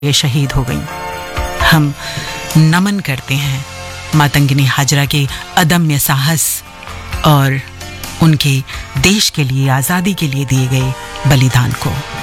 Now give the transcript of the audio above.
ये शहीद हो गईं। हम नमन करते हैं मातंगिनी हाजरा के अदम्य साहस और उनके देश के लिए, आज़ादी के लिए दिए गए बलिदान को।